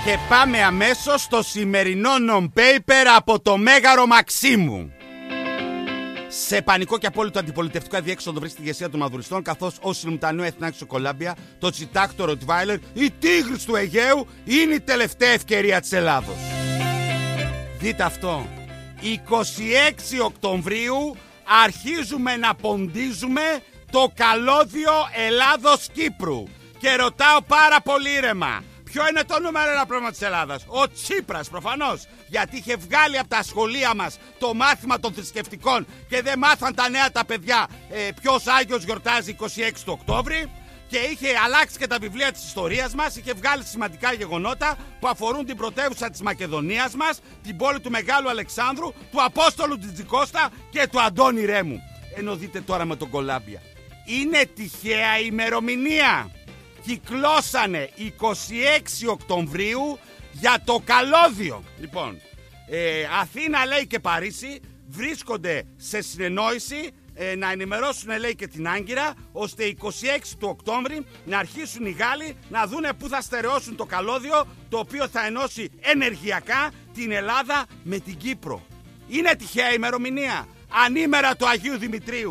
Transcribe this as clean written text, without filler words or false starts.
Και πάμε αμέσως στο σημερινό non-paper από το Μέγαρο Μαξίμου. Σε πανικό και απόλυτο αντιπολιτευτικό αδιέξοδο βρίσκεται η ηγεσία των Μαδουριστών, καθώς ο Συμμετανείο Εθνάκι στο Κολάμπια, το Τσιτάκ, το Ροτβάιλερ, η Τίγρης του Αιγαίου είναι η τελευταία ευκαιρία της Ελλάδος. Δείτε αυτό. 26 Οκτωβρίου αρχίζουμε να ποντίζουμε το καλώδιο Ελλάδος-Κύπρου. Και ρωτάω πάρα πολύ ήρεμα, ποιο είναι το νούμερο ένα πρόβλημα της Ελλάδας? Ο Τσίπρας προφανώς, γιατί είχε βγάλει από τα σχολεία μας το μάθημα των θρησκευτικών και δεν μάθαν τα νέα τα παιδιά ποιος Άγιος γιορτάζει 26 του Οκτώβρη, και είχε αλλάξει και τα βιβλία της ιστορίας μας, είχε βγάλει σημαντικά γεγονότα που αφορούν την πρωτεύουσα της Μακεδονίας μας, την πόλη του Μεγάλου Αλεξάνδρου, του Απόστολου Τζιτζικώστα και του Αντώνη Ρέμου. Ενώ δείτε τώρα με τον Κολάμπια. Είναι τυχαία η ημερομηνία? Κυκλώσανε 26 Οκτωβρίου για το καλώδιο. Λοιπόν, Αθήνα λέει και Παρίσι βρίσκονται σε συνεννόηση να ενημερώσουν, λέει, και την Άγκυρα, ώστε 26 του Οκτώβρη να αρχίσουν οι Γάλλοι να δούνε πού θα στερεώσουν το καλώδιο, το οποίο θα ενώσει ενεργειακά την Ελλάδα με την Κύπρο. Είναι τυχαία ημερομηνία? Ανήμερα του Αγίου Δημητρίου.